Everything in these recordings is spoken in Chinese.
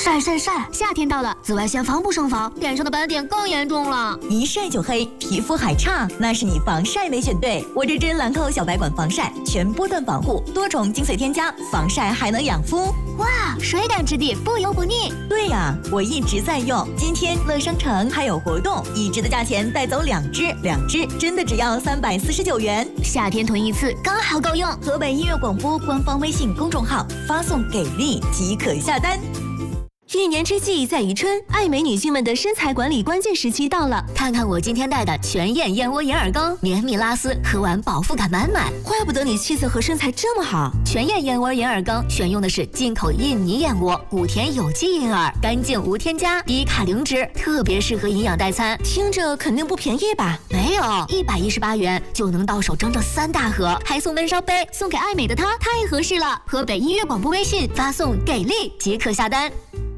晒晒晒！夏天到了，紫外线防不胜防，脸上的斑点更严重了。 一晒就黑，皮肤还差，那是你防晒没选对。我这支兰蔻小白管防晒，全波段防护，多重精髓添加，防晒还能养肤。 哇，水感质地，不油不腻。 对呀，我一直在用。今天乐商城还有活动，一支的价钱带走2支，2支真的只要349元。 夏天囤一次刚好够用。 河北音乐广播官方微信公众号发送给力即可下单。 一年之计在于春，爱美女性们的身材管理关键时期到了。 看看我今天带的全燕燕窝银耳羹，绵密拉丝，喝完饱腹感满满。 怪不得你气色和身材这么好。 全燕燕窝银耳羹选用的是进口印尼燕窝，谷田有机银耳，干净无添加，低卡零脂，特别适合营养代餐。 听着肯定不便宜吧？ 没有，118元就能到手整整3大盒，还送温烧杯，送给爱美的她太合适了。河北音乐广播微信发送给力即可下单。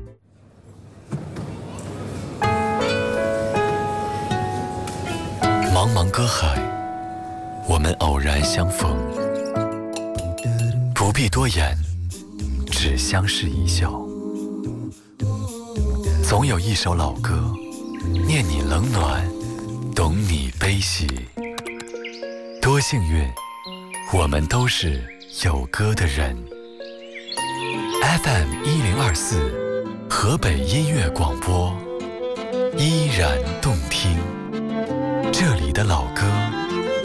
茫茫歌海，我们偶然相逢，不必多言，只相视一笑。总有一首老歌，念你冷暖，懂你悲喜。多幸运，我们都是有歌的人。FM 1024，河北音乐广播，依然动听。这里的老歌